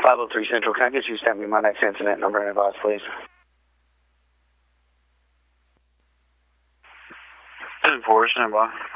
503 Central, can I get you to send me my next incident number and advice, please? 10-4, stand by.